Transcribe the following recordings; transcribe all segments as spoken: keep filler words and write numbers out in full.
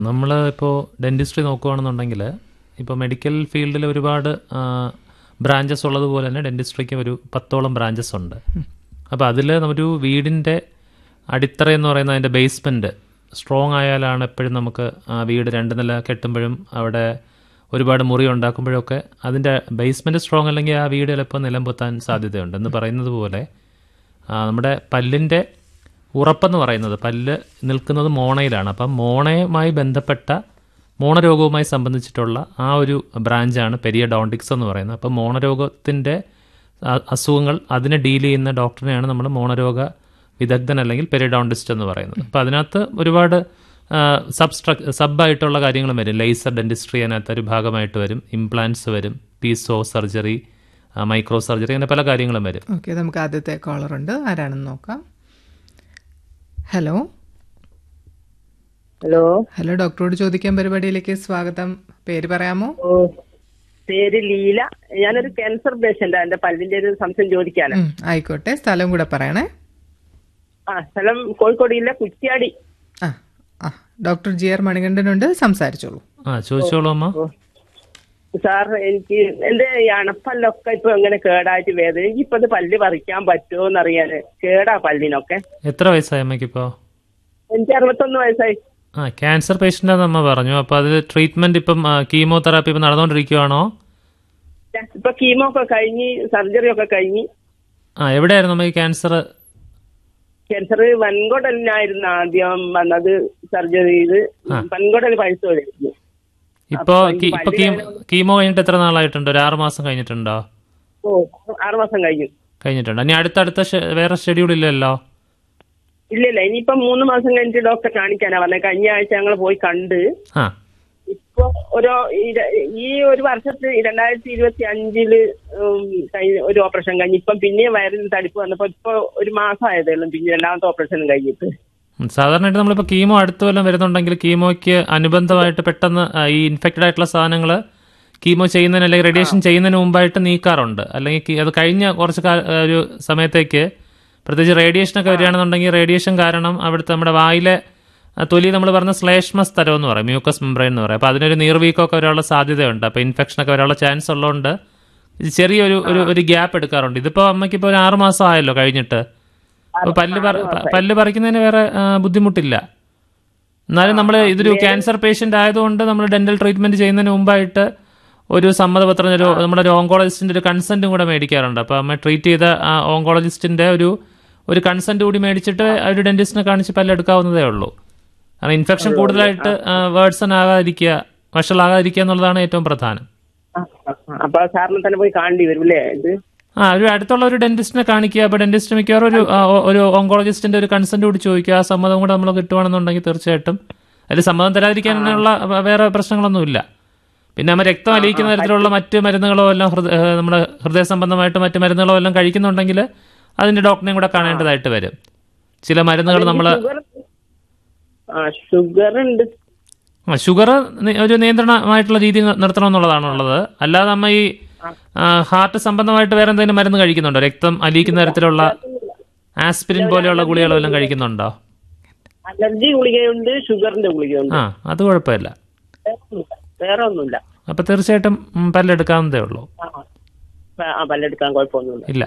നമ്മൾ ഇപ്പോൾ ഡെന്റിസ്ട്രി നോക്കുകയാണെന്നുണ്ടെങ്കിൽ ഇപ്പോൾ മെഡിക്കൽ ഫീൽഡിൽ ഒരുപാട് ബ്രാഞ്ചസ് ഉള്ളതുപോലെ തന്നെ ഡെന്റിസ്ട്രിക്ക് ഒരു പത്തോളം ബ്രാഞ്ചസ് ഉണ്ട്. അപ്പോൾ അതിൽ ഒരു വീടിൻ്റെ അടിത്തറ എന്ന് പറയുന്നത് അതിൻ്റെ ബേസ്മെൻറ്റ് സ്ട്രോങ് ആയാലാണ് എപ്പോഴും നമുക്ക് ആ വീട് രണ്ട് നില കെട്ടുമ്പോഴും അവിടെ ഒരുപാട് മുറി ഉണ്ടാക്കുമ്പോഴൊക്കെ അതിൻ്റെ ബേസ്മെൻറ്റ് സ്ട്രോങ് അല്ലെങ്കിൽ ആ വീട് ചിലപ്പോൾ നിലം പൊത്താൻ സാധ്യതയുണ്ട്. എന്ന് പറയുന്നത് പോലെ നമ്മുടെ പല്ലിൻ്റെ ഉറപ്പെന്ന് പറയുന്നത് പല്ല് നിൽക്കുന്നത് മോണയിലാണ്. അപ്പം മോണയുമായി ബന്ധപ്പെട്ട മോണരോഗവുമായി സംബന്ധിച്ചിട്ടുള്ള ആ ഒരു ബ്രാഞ്ചാണ് പെരിയഡോണ്ടിക്സ് എന്ന് പറയുന്നത്. അപ്പം മോണരോഗത്തിൻ്റെ അസുഖങ്ങൾ അതിനെ ഡീൽ ചെയ്യുന്ന ഡോക്ടറിനെയാണ് നമ്മൾ മോണരോഗ വിദഗ്ധൻ അല്ലെങ്കിൽ പെരിഡോണ്ടിസ്റ്റ് എന്ന് പറയുന്നത്. അപ്പോൾ അതിനകത്ത് ഒരുപാട് സബ്സ്ട്രക് സബായിട്ടുള്ള കാര്യങ്ങളും വരും. ലേസർ ഡെന്റിസ്ട്രി അതിനകത്ത് ഒരു ഭാഗമായിട്ട് വരും, ഇംപ്ലാന്റ്സ് വരും, പീസോ സർജറി, മൈക്രോ സർജറി, അങ്ങനെ പല കാര്യങ്ങളും വരും. ഓക്കെ, നമുക്ക് ആദ്യത്തെ കോളർ ഉണ്ട്, ആരാണെന്ന് നോക്കാം. ഹലോ ഹലോ ഹലോ ഡോക്ടറോട് ചോദിക്കാൻ പരിപാടിയിലേക്ക് സ്വാഗതം. പേര് പറയാമോ? ഓ പേര് ലീല. ഞാനൊരു ക്യാൻസർ പേഷ്യന്റ്. എന്റെ പല്ലിന്റെ ഒരു സംശയം ചോദിക്കാനാ. ആയിക്കോട്ടെ, സ്ഥലം കൂടെ പറയണേ. ആ സ്ഥലം കോഴിക്കോട് ജില്ല കുറ്റ്യാടി. ആ ആ ഡോക്ടർ ജി ആർ മണികണ്ഠനുണ്ട്, സംസാരിച്ചോളൂ. ആ ചോദിച്ചോളൂ അമ്മ. സാർ, എനിക്ക് എന്റെ ഈ അണപ്പല്ലൊക്കെ ഇപ്പൊ എങ്ങനെ കേടായിട്ട് വേദന, എനിക്കിപ്പോ ഇത് പല്ല് പറിക്കാൻ പറ്റുമോ എന്നറിയാന്. കേടാ പല്ലിനൊക്കെ. എത്ര വയസ്സായി അമ്മയ്ക്കിപ്പോ? എനിക്ക് അറുപത്തൊന്ന് വയസ്സായി. ആ ക്യാൻസർ പേഷ്യൻ്റാന്ന് അമ്മ പറഞ്ഞു. അപ്പോൾ അതിൽ ട്രീറ്റ്മെന്റ് ഇപ്പം കീമോതെറാപ്പി ഇപ്പം നടന്നുകൊണ്ടിരിക്കുകയാണോ? ഇപ്പൊ കീമോ ഒക്കെ കഴിഞ്ഞ് സർജറി ഒക്കെ കഴിഞ്ഞ്. ആ എവിടെയായിരുന്നു അമ്മ ഈ ക്യാൻസർ? ക്യാൻസർ വൻകുടലിനായിരുന്നു ആദ്യം വന്നത്. സർജറി ചെയ്ത് വൻകുടൽ പഴുത്തു കഴിഞ്ഞു. ഇപ്പോ ഇപ്പൊ കീമോ കഴിഞ്ഞിട്ട് എത്ര നാളായിട്ടുണ്ട്? ഒരു ആറ് മാസം കഴിഞ്ഞിട്ടുണ്ടോ? ഓ ആറ് മാസം കഴിഞ്ഞു കഴിഞ്ഞിട്ടുണ്ട്. ഇനി അടുത്തടുത്ത വേറെ ഷെഡ്യൂൾ ഇല്ലല്ലോ? ഇല്ലില്ല, ഇനിയിപ്പം മൂന്ന് മാസം കഴിഞ്ഞിട്ട് ഡോക്ടറെ കാണിക്കാനാ പറഞ്ഞത്. കഴിഞ്ഞ ആഴ്ച ഞങ്ങൾ പോയി കണ്ട്. ഇപ്പൊ ഒരു ഈ ഒരു വർഷത്തിൽ രണ്ടായിരത്തി ഇരുപത്തി അഞ്ചില് ഒരു ഓപ്പറേഷൻ കഴിഞ്ഞ് ഇപ്പം പിന്നെയും വയറിൽ തടിപ്പ് വന്നപ്പോ ഇപ്പൊ ഒരു മാസം ആയതേ ഉള്ളൂ പിന്നെ രണ്ടാമത്തെ ഓപ്പറേഷൻ കഴിഞ്ഞിട്ട്. സാധാരണയായിട്ട് നമ്മളിപ്പോൾ കീമോ അടുത്ത് വല്ലതും വരുന്നുണ്ടെങ്കിൽ കീമോയ്ക്ക് അനുബന്ധമായിട്ട് പെട്ടെന്ന് ഈ ഇൻഫെക്റ്റഡ് ആയിട്ടുള്ള സാധനങ്ങൾ കീമോ ചെയ്യുന്നതിന് അല്ലെങ്കിൽ റേഡിയേഷൻ ചെയ്യുന്നതിന് മുമ്പായിട്ട് നീക്കാറുണ്ട്. അല്ലെങ്കിൽ അത് കഴിഞ്ഞ കുറച്ച് ഒരു സമയത്തേക്ക് പ്രത്യേകിച്ച് റേഡിയേഷനൊക്കെ വരികയാണെന്നുണ്ടെങ്കിൽ റേഡിയേഷൻ കാരണം അവിടുത്തെ നമ്മുടെ വായിലെ തൊലി നമ്മൾ പറഞ്ഞ ശ്ലേഷ്മ സ്ഥലം എന്ന് പറയും, മ്യൂക്കസ് മെംബ്രെയിൻ എന്ന് പറയും. അപ്പോൾ അതിനൊരു നീർവീക്കമൊക്കെ വരാനുള്ള സാധ്യതയുണ്ട്. അപ്പോൾ ഇൻഫെക്ഷനൊക്കെ വരാനുള്ള ചാൻസ് ഉള്ളതുകൊണ്ട് ചെറിയൊരു ഒരു ഒരു ഗ്യാപ്പ് എടുക്കാറുണ്ട്. ഇതിപ്പോൾ അമ്മയ്ക്കിപ്പോൾ ഒരു ആറ് മാസം ആയല്ലോ കഴിഞ്ഞിട്ട്. അപ്പോൾ പല്ല് പല്ല് പറിക്കുന്നതിന് വേറെ ബുദ്ധിമുട്ടില്ല. എന്നാലും നമ്മൾ ഇതൊരു ക്യാൻസർ പേഷ്യൻ്റ് ആയതുകൊണ്ട് നമ്മൾ ഡെന്റൽ ട്രീറ്റ്മെന്റ് ചെയ്യുന്നതിന് മുമ്പായിട്ട് ഒരു സമ്മതപത്രം ഒരു നമ്മുടെ ഒരു ഓങ്കോളജിസ്റ്റിന്റെ ഒരു കൺസെന്റും കൂടെ മേടിക്കാറുണ്ട്. അപ്പോൾ അമ്മ ട്രീറ്റ് ചെയ്ത ആ ഓങ്കോളജിസ്റ്റിന്റെ ഒരു ഒരു കൺസെന്റ് കൂടി മേടിച്ചിട്ട് ഒരു ഡെന്റിസ്റ്റിനെ കാണിച്ച് പല്ലെടുക്കാവുന്നതേ ഉള്ളൂ. കാരണം ഇൻഫെക്ഷൻ കൂടുതലായിട്ട് വേർഡ്സൺ ആകാതിരിക്കുക, വഷളാകാതിരിക്കുക എന്നുള്ളതാണ് ഏറ്റവും പ്രധാനം. അപ്പോൾ സാറിനെ തന്നെ പോയി കാണേണ്ടി വരും അല്ലേ? ആ ഒരു അടുത്തുള്ള ഒരു ഡെന്റിസ്റ്റിനെ കാണിക്കുക. അപ്പോൾ ഡെന്റിസ്റ്റ് മിക്കവാറും ഒരു ഒരു ഓങ്കോളജിസ്റ്റിന്റെ ഒരു കൺസെന്റ് കൂടി ചോദിക്കുക. ആ സമ്മതം കൂടെ നമ്മൾ കിട്ടുവാണെന്നുണ്ടെങ്കിൽ തീർച്ചയായിട്ടും അതിൽ സമ്മതം തരാതിരിക്കാനുള്ള വേറെ പ്രശ്നങ്ങളൊന്നുമില്ല. പിന്നെ നമ്മൾ രക്തം അലിയിക്കുന്ന തരത്തിലുള്ള മറ്റ് മരുന്നുകളോ എല്ലാം നമ്മുടെ ഹൃദയ സംബന്ധമായിട്ട് മറ്റ് മരുന്നുകളോ എല്ലാം കഴിക്കുന്നുണ്ടെങ്കിൽ അതിന്റെ ഡോക്ടറിനെയും കൂടെ കാണേണ്ടതായിട്ട് വരും. ചില മരുന്നുകൾ നമ്മൾ ഷുഗർ ഉണ്ട്. ആ ഷുഗർ ഒരു നിയന്ത്രണമായിട്ടുള്ള രീതി നിർത്തണം എന്നുള്ളതാണ് ഉള്ളത്. അല്ലാതെ നമ്മ ഈ ഹാർട്ട് സംബന്ധമായിട്ട് വേറെ എന്തെങ്കിലും മരുന്ന് കഴിക്കുന്നുണ്ടോ? രക്തം അലിയിക്കുന്ന തരത്തിലുള്ള ആസ്പിരിൻ പോലെയുള്ള ഗുളികളോ എല്ലാം കഴിക്കുന്നുണ്ടോ? അലർജി ഗുളികയുണ്ട്, ഷുഗറിന്റെ ഗുളികയുണ്ട്. ആ അത് കുഴപ്പമില്ല, വേറെ ഒന്നുമില്ല. അപ്പൊ തീർച്ചയായിട്ടും പല്ലെടുക്കാവുന്നതേ ഉള്ളൂ. പല്ലെടുക്കാൻ കുഴപ്പമൊന്നുമില്ല. ഇല്ല.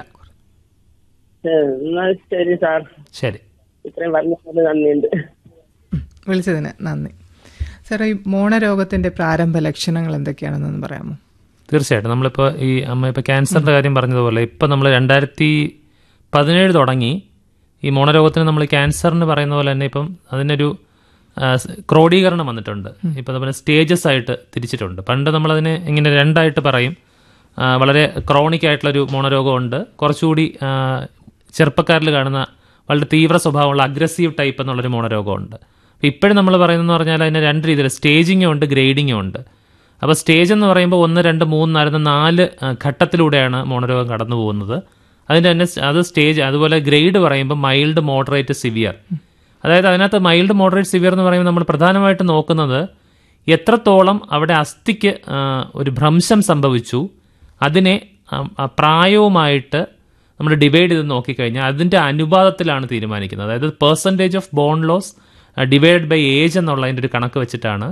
ശരി സാർ, ശരി. ഇത്രയും പറഞ്ഞത് നന്ദിയുണ്ട്. വിളിച്ചതിന് നന്ദി. സാർ, ഈ മോണരോഗത്തിന്റെ പ്രാരംഭ ലക്ഷണങ്ങൾ എന്തൊക്കെയാണെന്നൊന്ന് പറയാമോ? തീർച്ചയായിട്ടും. നമ്മളിപ്പോൾ ഈ അമ്മ ഇപ്പോൾ ക്യാൻസറിൻ്റെ കാര്യം പറഞ്ഞതുപോലെ ഇപ്പം നമ്മൾ രണ്ടായിരത്തി പതിനേഴ് തുടങ്ങി ഈ മോണരോഗത്തിന് നമ്മൾ ക്യാൻസറിന് പറയുന്ന പോലെ തന്നെ ഇപ്പം അതിനൊരു ക്രോഡീകരണം വന്നിട്ടുണ്ട്. ഇപ്പം നമ്മൾ സ്റ്റേജസ് ആയിട്ട് തിരിച്ചിട്ടുണ്ട്. പണ്ട് നമ്മളതിനെ ഇങ്ങനെ രണ്ടായിട്ട് പറയും. വളരെ ക്രോണിക് ആയിട്ടുള്ളൊരു മോണരോഗമുണ്ട്, കുറച്ചുകൂടി ചെറുപ്പക്കാരിൽ കാണുന്ന വളരെ തീവ്ര സ്വഭാവമുള്ള അഗ്രസീവ് ടൈപ്പ് എന്നുള്ളൊരു മോണരോഗമുണ്ട്. ഇപ്പോഴും നമ്മൾ പറയുന്നതെന്ന് പറഞ്ഞാൽ അതിന് രണ്ട് രീതിയിൽ സ്റ്റേജിങ്ങും ഉണ്ട്, ഗ്രേഡിങ്ങും ഉണ്ട്. അപ്പോൾ സ്റ്റേജ് എന്ന് പറയുമ്പോൾ ഒന്ന് രണ്ട് മൂന്ന് നാല് നാല് ഘട്ടത്തിലൂടെയാണ് മോണരോഗം കടന്നു പോകുന്നത്. അതിൻ്റെ തന്നെ അത് സ്റ്റേജ്. അതുപോലെ ഗ്രേഡ് പറയുമ്പോൾ മൈൽഡ്, മോഡറേറ്റ്, സിവിയർ. അതായത് അതിനകത്ത് മൈൽഡ്, മോഡറേറ്റ്, സിവിയർ എന്ന് പറയുമ്പോൾ നമ്മൾ പ്രധാനമായിട്ട് നോക്കുന്നത് എത്രത്തോളം അവിടെ അസ്ഥിക്ക് ഒരു ഭ്രംശം സംഭവിച്ചു, അതിനെ പ്രായവുമായിട്ട് നമ്മൾ ഡിവൈഡ് ചെയ്ത് നോക്കിക്കഴിഞ്ഞാൽ അതിൻ്റെ അനുപാതത്തിലാണ് തീരുമാനിക്കുന്നത്. അതായത് percentage of bone loss divide by age എന്നുള്ളതിൻ്റെ ഒരു കണക്ക് വെച്ചിട്ടാണ്